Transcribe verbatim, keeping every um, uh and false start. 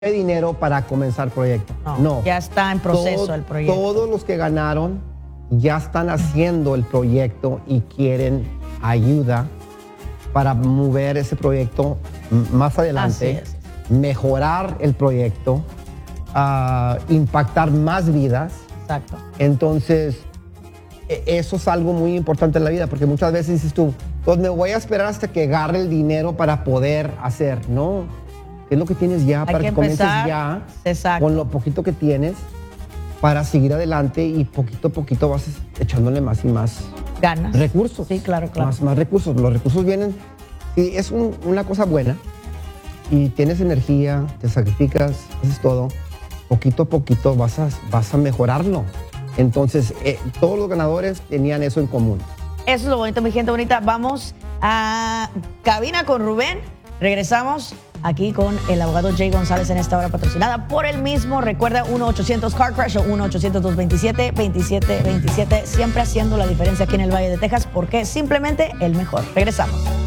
dinero para comenzar el proyecto. No, no. Ya está en proceso Todo, el proyecto. Todos los que ganaron ya están haciendo el proyecto y quieren ayuda para mover ese proyecto más adelante, mejorar el proyecto, uh, impactar más vidas. Exacto. Entonces, eso es algo muy importante en la vida, porque muchas veces dices tú, pues me voy a esperar hasta que agarre el dinero para poder hacer. No, es lo que tienes ya, Hay para que, que comiences empezar, ya exacto, con lo poquito que tienes para seguir adelante y poquito a poquito vas echándole más y más ganas. Recursos. Sí, claro, claro. Más, más recursos. Los recursos vienen, si es un, una cosa buena y tienes energía, te sacrificas, haces todo, poquito a poquito vas a, vas a mejorarlo. Entonces, eh, todos los ganadores tenían eso en común. Eso es lo bonito, mi gente bonita. Vamos a cabina con Rubén. Regresamos aquí con el abogado Jay González en esta hora, patrocinada por él mismo. Recuerda uno ochocientos Car Crash o uno ochocientos, dos veintisiete, veintisiete veintisiete. Siempre haciendo la diferencia aquí en el Valle de Texas, porque simplemente el mejor. Regresamos.